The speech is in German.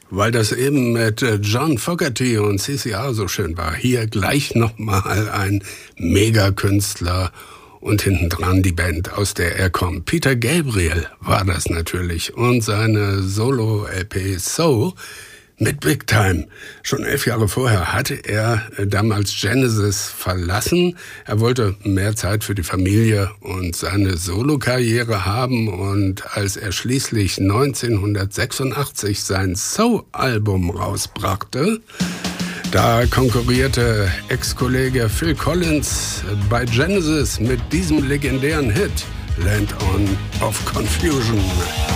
Weil das eben mit John Fogerty und CCR so schön war. Hier gleich nochmal ein Megakünstler und hintendran die Band, aus der er kommt. Peter Gabriel war das natürlich und seine Solo-LP So mit Big Time. Schon 11 Jahre vorher hatte er damals Genesis verlassen. Er wollte mehr Zeit für die Familie und seine Solokarriere haben. Und als er schließlich 1986 sein So-Album rausbrachte, da konkurrierte Ex-Kollege Phil Collins bei Genesis mit diesem legendären Hit Land of Confusion.